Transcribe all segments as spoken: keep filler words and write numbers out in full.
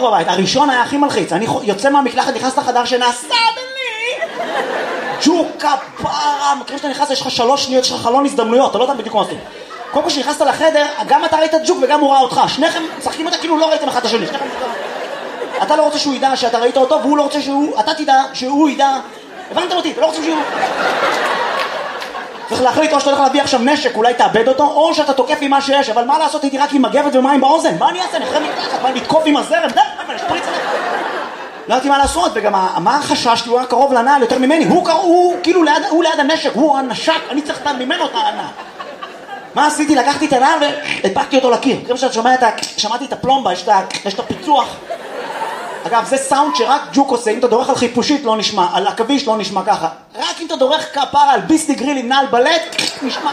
בבית, הראשון היה הכי מלחיץ, אני יוצא מהמקלחת, נכנס לחדר שינה, סדני! ג'וק הפרה, מכירים שאתה נכנס, יש לך שלוש שניות, יש לך חלון הזדמנויות, אתה לא יודע בדיוק מה עושים. קודם כל שנכנסת לחדר, גם אתה ראית ג'וק וגם הוא ראה אותך, שניכם משחקים אותה כאילו לא ראיתם אחד את השני, שניכם... אתה לא רוצה שהוא ידע שאתה ראית אותו, והוא לא רוצה שהוא... אתה תדע שהוא ידע... הבנתם אותי, אתה לא רוצה שהוא... צריך להחליט או שאתה הולך להביא עכשיו נשק, אולי תאבד אותו, או שאתה תוקף עם מה שיש, אבל מה לעשות איתי רק עם מגבת ומים באוזן? מה אני אעשה? אני אחרי מקלחת, מה לתקוף עם הזרם? די, אני אשפריץ עליך. לא יודעתי מה לעשות, וגם מה החשש? כי הוא היה קרוב לנעל יותר ממני, הוא, הוא כאילו ליד, הוא ליד הנשק, הוא הנשק, אני צריך ממנו את הנעל. מה עשיתי? לקחתי את הנעל והדבקתי אותו לקיר. כמו שאתה שומע את ה... שמעתי את הפלומבה, יש את הפיצוח. אגב, זה סאונד שרק ג'וק עושה, אם אתה דורך על חיפושית לא נשמע, על עכביש לא נשמע ככה. רק אם אתה דורך כפרה על ביסטי גריל עם נעל בלט, נשמע.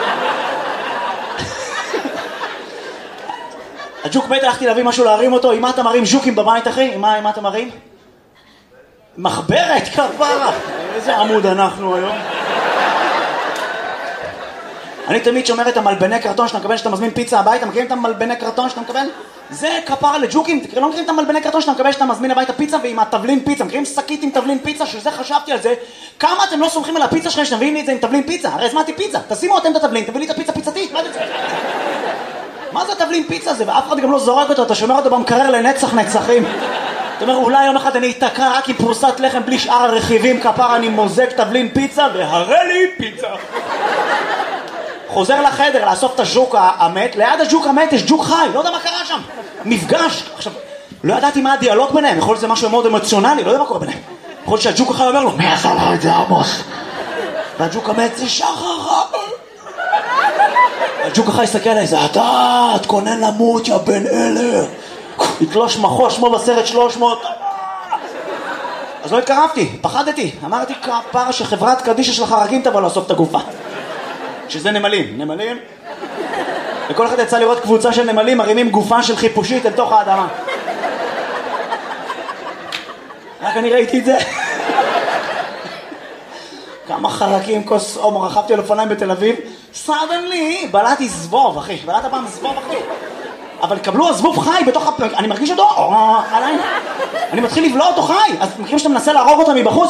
הג'וק מת, הלכתי להביא משהו להרים אותו, עם מה אתה מרים ז'וקים בבית אחי? עם מה, עם מה אתה מרים? מחברת, כפרה. איזה עמוד אנחנו היום. אני תמיד שומר את המלבני קרטון שאתה מקבל שאתה מזמין פיצה הביתה, מכירים את המלבני קרטון שאתה מקבל? זה כפרה לג'וקים, תקרא, לא מכירים את המלבני קרטון שאתה מקבל שאתה מזמין הביתה פיצה ועם התבלין פיצה, מכירים שקית עם תבלין פיצה, שזה חשבתי על זה, כמה אתם לא סומכים על הפיצה שלכם שאתם מביאים לי את זה עם תבלין פיצה? הרי הזמנתי פיצה, תשימו אתם את התבלין, תביא לי את הפיצה פיצתית, מה זה? מה זה התבלין פיצה הזה? ואף אחד גם לא זורק אותו, אתה שומר אותו במקרר לנצח נצחים. אתה אומר, אולי יום אחד אני אתקע רק עם פרוסת לחם בלי שאר הרכיבים, כפרה אני מוזג תבלין פיצה והראה לי פיצה. חוזר לחדר לאסוף את הג'וק המת, ליד הג'וק המת יש ג'וק חי, לא יודע מה קרה שם. מפגש, עכשיו, לא ידעתי מה הדיאלוג ביניהם, יכול להיות זה משהו מאוד אמוציונלי, לא יודע מה קורה ביניהם. יכול להיות שהג'וק החי אומר לו, מי עשה לו את זה עמוס? והג'וק המת זה שחר. הג'וק החי יסתכל עליי, זה אתה, תכונן למות יא בן אלר. יתלוש מחוש כמו בסרט שלוש מאות. אז לא התקרבתי, פחדתי, אמרתי כפרה שחברת קדישה של חרקים תבוא לאסוף את הגופה. שזה נמלים, נמלים. וכל אחד יצא לראות קבוצה של נמלים מרימים גופה של חיפושית אל תוך האדמה. רק אני ראיתי את זה. כמה חרקים, כוס עומר, רכבתי על אופניים בתל אביב. סדנלי, בלעתי זבוב, אחי. בלעת פעם זבוב, אחי. אבל קבלו הזבוב חי בתוך הפ... אני מרגיש אותו, עליי. אני מתחיל לבלוע אותו חי. אז מכירים שאתה מנסה להרוג אותו מבחוץ?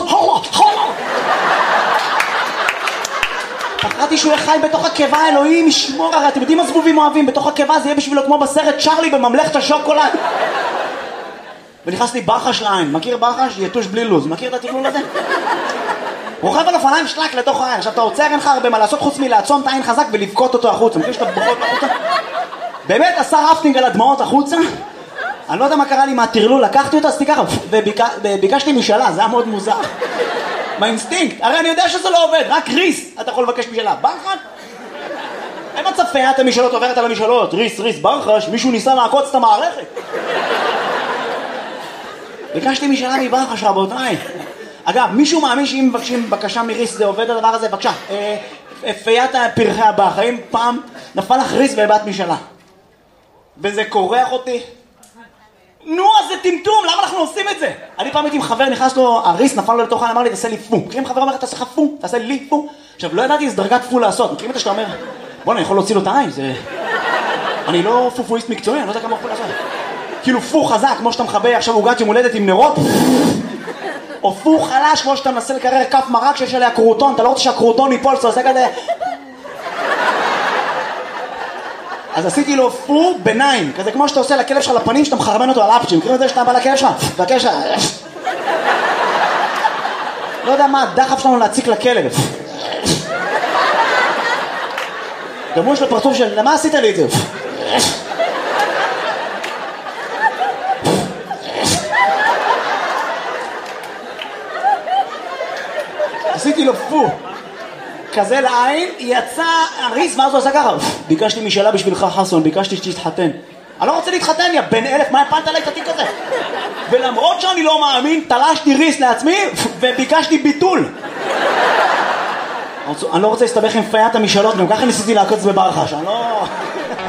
פחדתי שהוא יהיה חי בתוך הקיבה, אלוהים ישמור, הרי אתם יודעים מה זבובים אוהבים? בתוך הקיבה זה יהיה בשבילו כמו בסרט צ'רלי בממלכת השוקולד. ונכנס לי ברחש לעין, מכיר ברחש? יתוש בלי לוז, מכיר את התכלול הזה? רוכב על אופניים שלק לתוך העין, עכשיו אתה עוצר אין לך הרבה מה לעשות חוץ מלעצום את העין חזק ולבכות אותו החוצה, מכיר שאתה בוכות החוצה? באמת עשה רפטינג על הדמעות החוצה? אני לא יודע מה קרה לי מהטרלול, לקחתי אותו, עשיתי ככה, וביקשתי משאלה, זה היה מאוד מוזר. מהאינסטינקט, הרי אני יודע שזה לא עובד, רק ריס אתה יכול לבקש משאלה, ברחש? אין מצב פיית המשאלות עוברת על המשאלות, ריס, ריס, ברחש, מישהו ניסה לעקוץ את המערכת. ביקשתי משאלה מברחש רבותיי. אגב, מישהו מאמין שאם מבקשים בקשה מריס זה עובד הדבר הזה? בבקשה, פיית פרחי הבא, האם פעם נפל לך ריס והבאת משאלה? וזה קורח אותי? נו, אז זה טמטום, למה אנחנו עושים את זה? אני פעם הייתי עם חבר, נכנס לו, הריס נפל לו לתוך העין, אמר לי, תעשה לי פו. מכירים חבר אומר, תעשה לך פו, תעשה לי פו. עכשיו, לא ידעתי איזה דרגת פו לעשות. מכירים את זה שאתה אומר, בוא, אני יכול להוציא לו את העין, זה... אני לא פופואיסט מקצועי, אני לא יודע כמה פו לעשות. כאילו פו חזק, כמו שאתה מחבא עכשיו עוגת יום הולדת עם נרות. או פו חלש, כמו שאתה מנסה לקרר כף מרק שיש עליה קרוטון, אתה לא רוצה שהקרוטון ייפול, אתה עושה כזה... אז עשיתי לו פו ביניים, כזה כמו שאתה עושה לכלב שלך לפנים, שאתה מחרמן אותו על אפצ'ים, מכירים את זה שאתה בא לכלב שלך? והכלב שלך... לא יודע מה הדחף שלנו להציק לכלב. גם הוא יש לו פרצוף של, למה עשית לי את זה? עשיתי לו פו. כזה לעין, יצא הריס, ואז הוא עשה ככה. ביקשתי משאלה בשבילך חסון, ביקשתי שתתחתן. אני לא רוצה להתחתן, יא בן אלף, מה הפלת עליי את התיק הזה? ולמרות שאני לא מאמין, תלשתי ריס לעצמי, וביקשתי ביטול. אני לא רוצה להסתבך עם פיית המשאלות, גם ככה ניסיתי לעקוץ בברחש, אני לא...